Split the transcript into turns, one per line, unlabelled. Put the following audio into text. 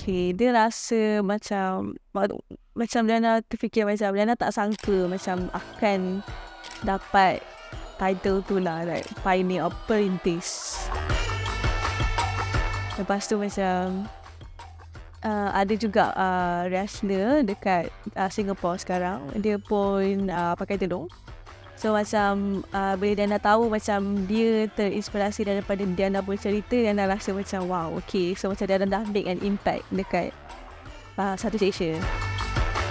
okay, dia rasa macam Liana terfikir, macam Liana tak sangka macam akan dapat title tu lah, like Pioneer of Perintis. Lepas tu macam ada juga wrestler dekat Singapore sekarang, dia pun pakai tudung. So macam bila Diana tahu macam dia terinspirasi daripada Diana punya cerita, Diana rasa macam wow, okay, so macam Diana dah make an impact dekat Southeast Asia.